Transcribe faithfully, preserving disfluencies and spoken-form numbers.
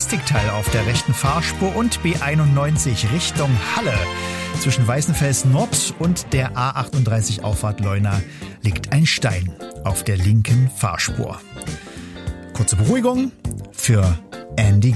Logistikteil auf der rechten Fahrspur und B einundneunzig Richtung Halle. Zwischen Weißenfels Nord und der A achtunddreißig Auffahrt Leuna liegt ein Stein auf der linken Fahrspur. Kurze Beruhigung für Andy